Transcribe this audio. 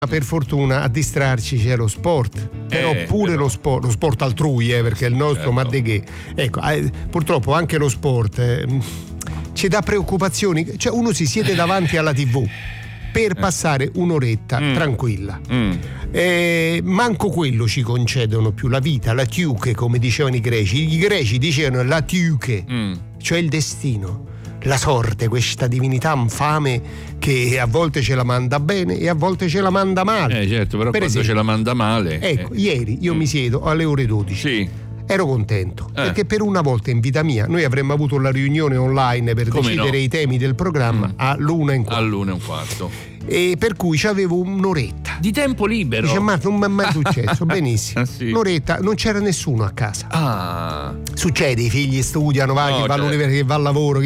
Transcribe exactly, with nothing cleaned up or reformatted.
Per fortuna a distrarci c'è lo sport, però Eh, pure però. lo sport, lo sport altrui, eh, perché il nostro, Certo. ma de che? Ecco, eh, purtroppo anche lo sport eh, ci dà preoccupazioni, cioè uno si siede davanti alla tivù per passare un'oretta Mm. tranquilla. Mm. Eh, manco quello ci concedono più, la vita, la tiuche, come dicevano i greci. I greci dicevano la tiuche, Mm. cioè il destino, la sorte, questa divinità infame che a volte ce la manda bene e a volte ce la manda male. Eh certo, però Per quando esempio, ce la manda male. ecco, eh. ieri io Mm. mi siedo alle ore dodici. Sì. Ero contento Eh. perché per una volta in vita mia noi avremmo avuto la riunione online per Come decidere no? i temi del programma Mm. all'una in quarto. All'una e un quarto. E per cui c'avevo un'oretta. Di tempo libero. Dice, ma non mi è mai successo, benissimo. Ah, sì. Un'oretta, non c'era nessuno a casa. Ah. Succede, i figli studiano, va, No, chi va certo. all'università, chi va al lavoro,